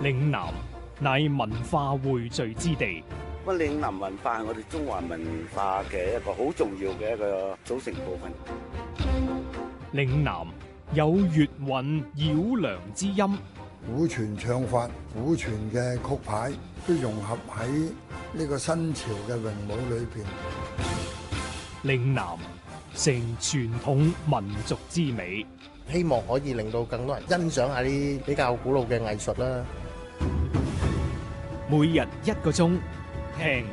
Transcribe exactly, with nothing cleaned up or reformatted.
嶺南乃文化匯聚之地。 咁嶺南文化係我哋中華文化嘅一個好重要嘅一個組成部分。 嶺南有粵韻繞梁之音， 古傳唱法、古傳嘅曲牌都融合喺呢個新潮嘅詠舞裏邊。 嶺南成傳統民族之美， 希望可以令到更多人欣賞下啲比較古老嘅藝術啦。 每日一個鐘，聽